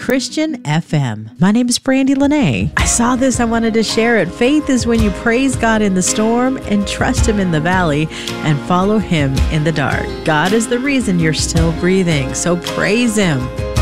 Christian FM. My name is Brandy Lene. I saw this, I wanted to share it. Faith is when you praise God in the storm and trust Him in the valley and follow Him in the dark. God is the reason you're still breathing, so praise Him.